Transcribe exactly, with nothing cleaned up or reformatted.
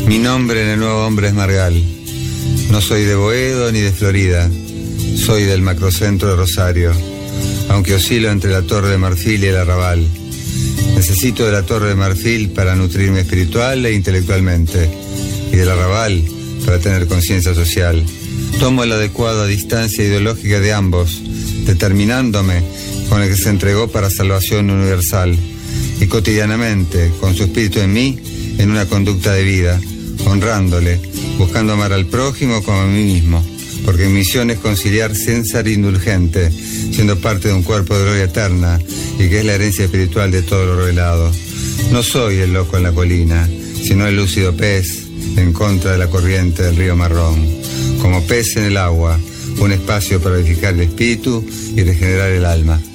Mi nombre en el Nuevo Hombre es Margal. No soy de Boedo ni de Florida. Soy del macrocentro de Rosario, aunque oscilo entre la Torre de Marfil y el Arrabal. Necesito de la Torre de Marfil para nutrirme espiritual e intelectualmente, y del Arrabal para tener conciencia social. Tomo la adecuada distancia ideológica de ambos, determinándome con el que se entregó para salvación universal, y cotidianamente, con su espíritu en mí, en una conducta de vida, honrándole, buscando amar al prójimo como a mí mismo, porque mi misión es conciliar sin ser indulgente, siendo parte de un cuerpo de gloria eterna, y que es la herencia espiritual de todo lo revelado. No soy el loco en la colina, sino el lúcido pez en contra de la corriente del río Marrón. Como pez en el agua, un espacio para edificar el espíritu y regenerar el alma.